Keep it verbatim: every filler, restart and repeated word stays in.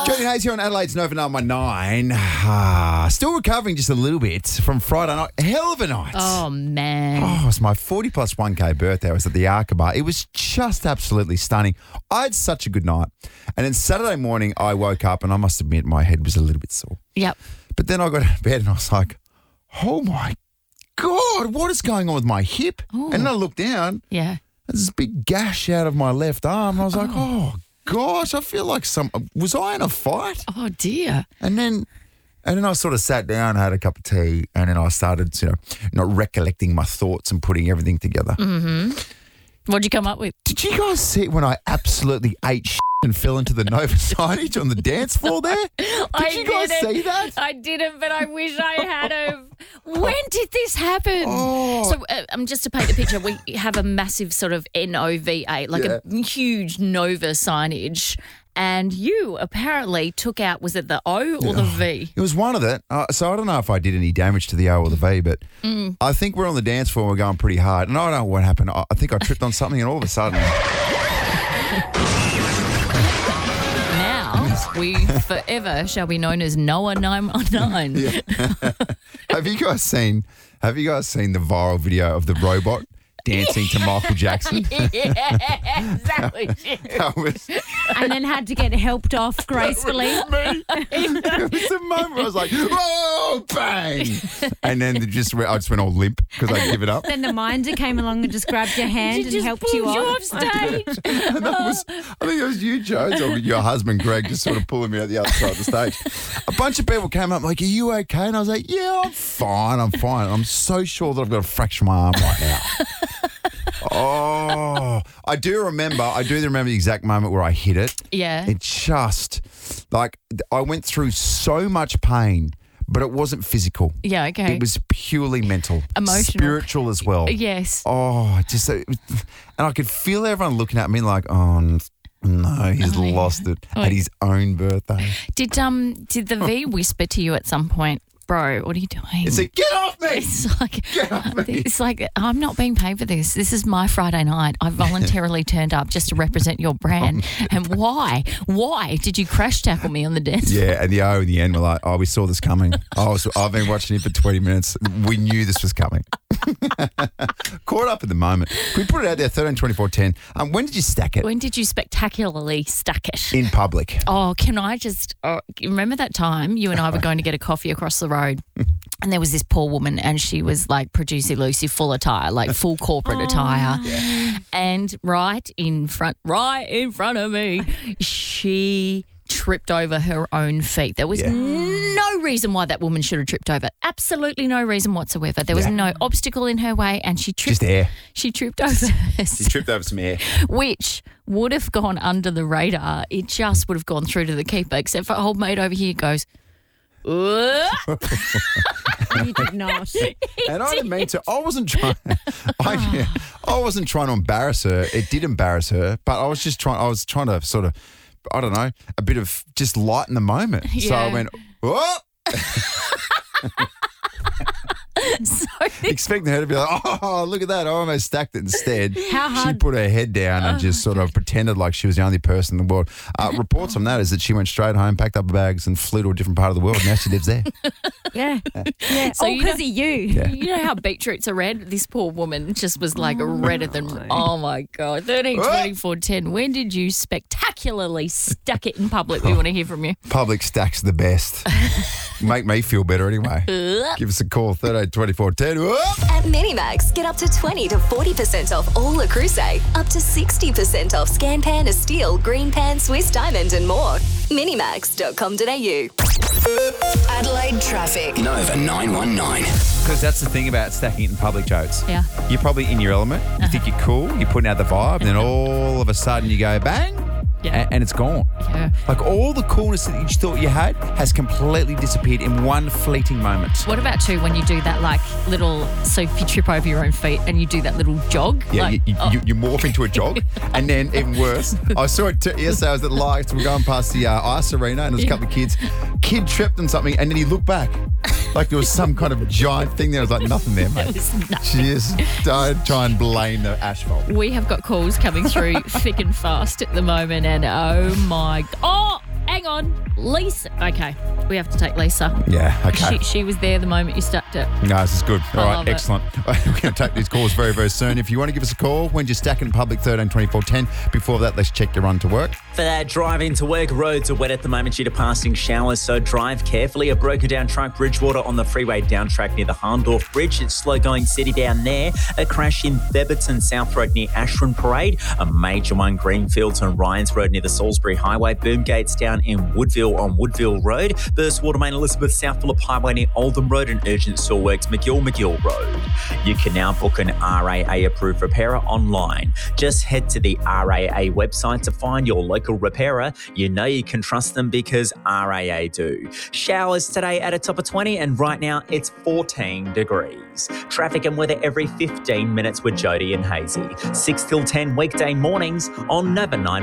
Jody Hayes here on Adelaide's Nova number nine. Ah, still recovering just a little bit from Friday night. Hell of a night. Oh, man. Oh, it was my forty plus one K birthday. I was at the Arkaba. It was just absolutely stunning. I had such a good night. And then Saturday morning, I woke up and I must admit my head was a little bit sore. Yep. But then I got out of bed and I was like, oh my God, what is going on with my hip? Ooh. And then I looked down. Yeah. There's this big gash out of my left arm. And I was like, oh, gosh, I feel like some, was I in a fight? Oh, dear. And then and then I sort of sat down, had a cup of tea, and then I started, you know, not recollecting my thoughts and putting everything together. Mm-hmm. What'd you come up with? Did you guys see when I absolutely ate shit and fell into the Nova signage on the dance floor there? Did I you guys didn't. see that? I didn't, but I wish I had have. When did this happen? Oh. So, uh, um, just to paint the picture, we have a massive sort of N O V A, like Yeah. a huge Nova signage. And you apparently took out, was it the O or the V? It was one of it. Uh, so I don't know if I did any damage to the O or the V, but Mm. I think we're on the dance floor and we're going pretty hard. And I don't know what happened. I, I think I tripped on something and all of a sudden... Now, we forever shall be known as Noah nine one nine. Yeah. Have you guys seen? Have you guys seen the viral video of the robot dancing to Michael Jackson? Yeah, exactly. That was, And then had to get helped off gracefully. me. It was the moment where I was like, "Whoa, bang!" And then it just went, I just went all limp because I give it up. Then the minder came along and just grabbed your hand She and just helped pulled you you off. off stage. And that was, I think it was you, Jones, or your husband, Greg, just sort of pulling me out the other side of the stage. A bunch of people came up like, "Are you okay?" And I was like, "Yeah, I'm fine. I'm fine. I'm so sure that I've got a fracture in my arm right now." Oh, I do remember. I do remember the exact moment where I hit it. Yeah. It just, like, I went through so much pain, but it wasn't physical. Yeah, okay. It was purely mental. Emotional. Spiritual as well. Yes. Oh, just, it was, and I could feel everyone looking at me like, oh, no, he's Oh, yeah. lost it Oh, at his own birthday. Did um did the V whisper to you at some point, bro? What are you doing? It's like, get off me! It's like Get off me! it's like I'm not being paid for this. This is my Friday night. I voluntarily turned up just to represent your brand. And why? Why did you crash tackle me on the dance floor? Yeah, and the O in the end were like, oh, we saw this coming. Oh, so I've been watching it for twenty minutes. We knew this was coming. Caught up in the moment. Can we put it out there, thirteen twenty-four ten? Um, when did you stack it? When did you spectacularly stack it? In public. Oh, can I just oh, remember that time you and I were going to get a coffee across the road, and there was this poor woman, and she was like Producer Lucy, full attire, like full corporate attire, and right in front, right in front of me, she tripped over her own feet. There was Yeah. no reason why that woman should have tripped over. Absolutely no reason whatsoever. There was Yeah. no obstacle in her way, and she tripped. Just air. She tripped over She tripped over some air. which would have gone under the radar. It just would have gone through to the keeper, except for old mate over here goes, "Whoa." You did not. And I didn't mean to. I wasn't trying. I, I wasn't trying to embarrass her. It did embarrass her, but I was just trying. I was trying to sort of, I don't know, a bit of just lighten the moment. So I Yeah. went, whoa. So Expecting her to be like, oh, look at that. I almost stacked it instead. How She hard- put her head down and just sort of pretended like she was the only person in the world. Uh, reports on that is that she went straight home, packed up her bags and flew to a different part of the world. Now she lives there. Yeah. Yeah. So All you because know- of you. you know how beetroots are red? This poor woman just was like redder than, oh my God. thirteen twenty-four ten. When did you spectacularly stack it in public? We want to hear from you. Public stack's the best. Make me feel better anyway. Give us a call, thirteen twenty-four ten. At Minimax, get up to twenty to forty percent off all Le Creuset, up to sixty percent off Scan Pan, Steel, Green Pan, Swiss Diamond and more. minimax dot com dot a u. Adelaide traffic. Nova nine one nine. Because that's the thing about stacking it in public, Jokes. Yeah. You're probably in your element. You think you're cool. You're putting out the vibe. And then all of a sudden you go bang. Yeah. a- And it's gone. Yeah. Like all the coolness that you thought you had has completely disappeared in one fleeting moment. What about too when you do that like little, so if you trip over your own feet and you do that little jog? Yeah, like, you, oh, you, you morph into a jog. And then even worse, I saw it t- yesterday. I was at Lights. We were going past the uh, ice arena and there was a couple of kids. Kid tripped on something and then he looked back. Like there was some kind of giant thing there. I was like, nothing there, mate. It's nothing. Just don't try and blame the asphalt. We have got calls coming through thick and fast at the moment, and oh my, oh, hang on. Lisa. Okay, we have to take Lisa. Yeah, okay. She, she was there the moment you stacked it. No, this is good. All I right, love it. excellent. We're going to take these calls very, very soon. If you want to give us a call, when you're stacking in public, thirteen twenty-four ten. Before that, let's check your run to work. For that drive into work, roads are wet at the moment due to passing showers, so drive carefully. A broken down truck, Bridgewater on the freeway down track near the Harndorf Bridge. It's slow going city down there. A crash in Theberton South Road near Ashburn Parade. A major one, Greenfields on Ryans Road near the Salisbury Highway. Boom gates down in Woodville on Woodville Road. Burst water main Elizabeth South Phillip Highway near Oldham Road and urgent sewer works McGill McGill Road. You can now book an R A A approved repairer online. Just head to the R A A website to find your local repairer. You know you can trust them because R A A do. Showers today at a top of twenty, and right now it's fourteen degrees. Traffic and weather every fifteen minutes with Jody and Hazy. six till ten weekday mornings on Nova nine.